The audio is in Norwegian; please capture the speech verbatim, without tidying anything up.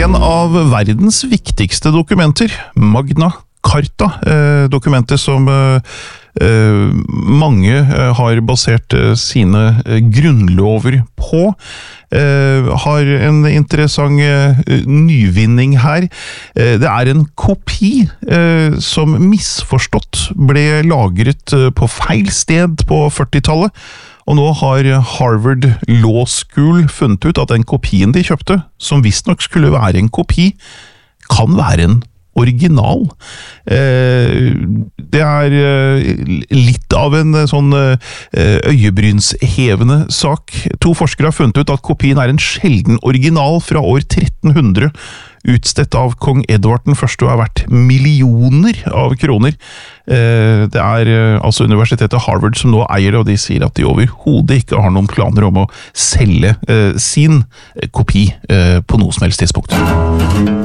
En av verdens viktigste dokumenter, Magna Carta, eh, dokumentet som eh, mange har basert sine grunnlover på, eh, har en interessant eh, nyvinning her. Eh, det er en kopi eh, som misforstått ble lagret på feil sted på førtitallet, og nå har Harvard Law School funnet ut at den kopien de kjøpte, som visstnok skulle være en kopi, kan være en original. Det er litt av en sånn øyebrynshevende sak. To forskere har funnet ut at kopien er en sjelden original fra år tretten hundre, utstedt av kong Edvard den første og har vært millioner av kroner. Det er altså universitetet Harvard som nå eier det, og de sier at de overhodet ikke har noen planer om å selge sin kopi på noe som helst tidspunkt.